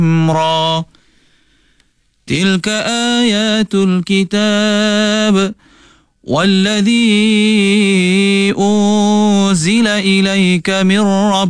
أمرا تلك آيات الكتاب والذي أنزل إليك من ربك